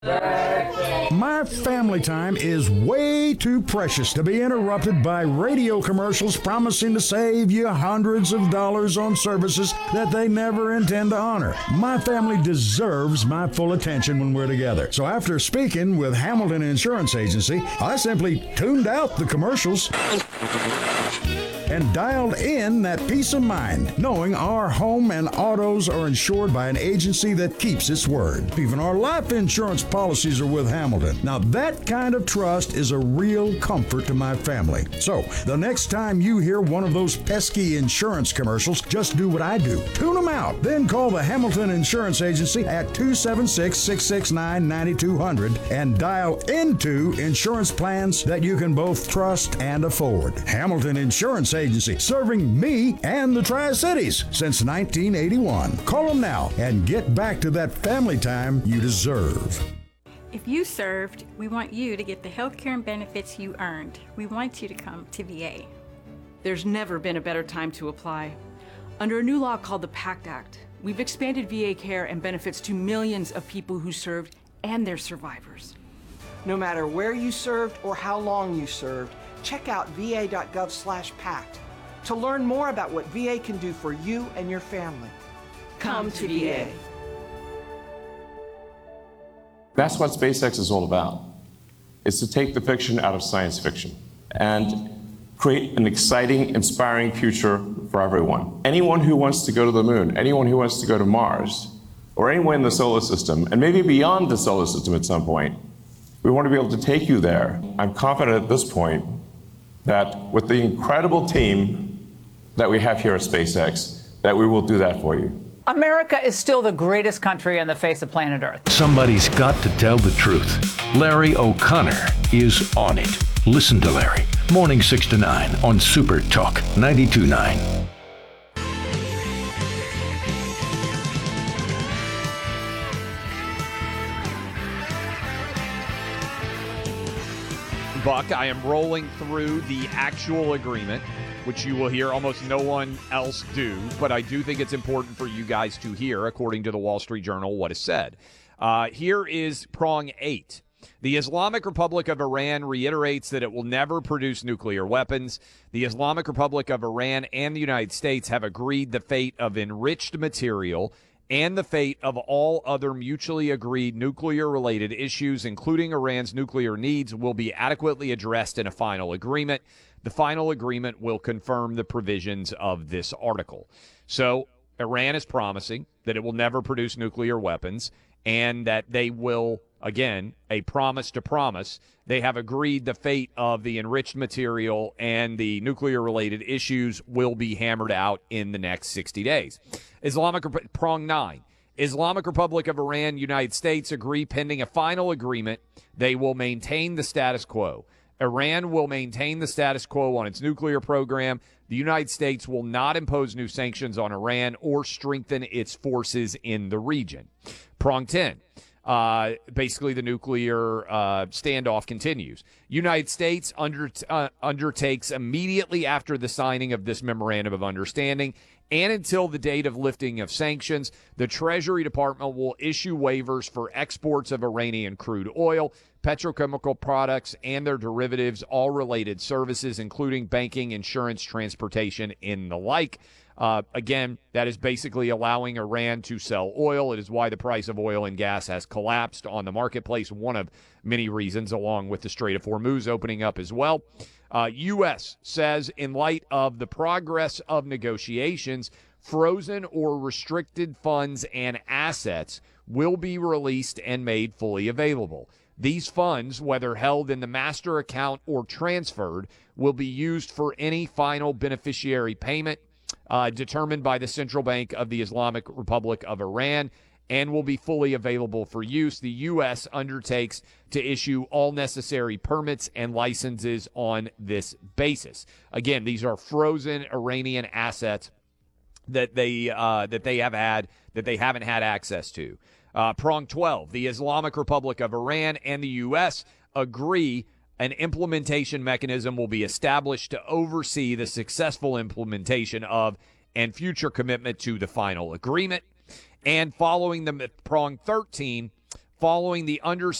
My family time is way too precious to be interrupted by radio commercials promising to save you hundreds of dollars on services that they never intend to honor. My family deserves my full attention when we're together. So after speaking with Hamilton Insurance Agency, I simply tuned out the commercials and dialed in that peace of mind, knowing our home and autos are insured by an agency that keeps its word. Even our life insurance policies are with Hamilton. Now that kind of trust is a real comfort to my family. So the next time you hear one of those pesky insurance commercials, just do what I do. Tune them out. Then call the Hamilton Insurance Agency at 276-669-9200 and dial into insurance plans that you can both trust and afford. Hamilton Insurance Agency, serving me and the Tri-Cities since 1981. Call them now and get back to that family time you deserve. If you served, we want you to get the health care and benefits you earned. We want you to come to VA. There's never been a better time to apply. Under a new law called the PACT Act, we've expanded VA care and benefits to millions of people who served and their survivors. No matter where you served or how long you served, check out va.gov/PACT to learn more about what VA can do for you and your family. Come to VA. That's what SpaceX is all about. It's to take the fiction out of science fiction and create an exciting, inspiring future for everyone. Anyone who wants to go to the moon, anyone who wants to go to Mars, or anyone in the solar system, and maybe beyond the solar system at some point, we want to be able to take you there. I'm confident at this point that with the incredible team that we have here at SpaceX, that we will do that for you. America is still the greatest country on the face of planet Earth. Somebody's got to tell the truth. Larry O'Connor is on it. Listen to Larry, morning 6 to 9 on Super Talk 92.9. Buck, I am rolling through the actual agreement, which you will hear almost no one else do, but I do think it's important for you guys to hear, according to the Wall Street Journal, what is said. Here is prong 8. The Islamic Republic of Iran reiterates that it will never produce nuclear weapons. The Islamic Republic of Iran and the United States have agreed the fate of enriched material and the fate of all other mutually agreed nuclear-related issues, including Iran's nuclear needs, will be adequately addressed in a final agreement. The final agreement will confirm the provisions of this article. So Iran is promising that it will never produce nuclear weapons and that they will, again, a promise to promise, they have agreed the fate of the enriched material and the nuclear-related issues will be hammered out in the next 60 days. Prong 9. Islamic Republic of Iran, United States agree pending a final agreement they will maintain the status quo. Iran will maintain the status quo on its nuclear program. The United States will not impose new sanctions on Iran or strengthen its forces in the region. Prong 10. Basically, the nuclear standoff continues. United States undertakes immediately after the signing of this memorandum of understanding and until the date of lifting of sanctions, the Treasury Department will issue waivers for exports of Iranian crude oil, petrochemical products, and their derivatives, all related services, including banking, insurance, transportation, and the like. Again, that is basically allowing Iran to sell oil. It is why the price of oil and gas has collapsed on the marketplace, one of many reasons, along with the Strait of Hormuz opening up as well. U.S. says in light of the progress of negotiations, frozen or restricted funds and assets will be released and made fully available. These funds, whether held in the master account or transferred, will be used for any final beneficiary payment determined by the Central Bank of the Islamic Republic of Iran and will be fully available for use. The U.S. undertakes to issue all necessary permits and licenses on this basis. Again, these are frozen Iranian assets that they haven't had access to. Prong 12, the Islamic Republic of Iran and the U.S. agree an implementation mechanism will be established to oversee the successful implementation of and future commitment to the final agreement. And following the prong 13, following the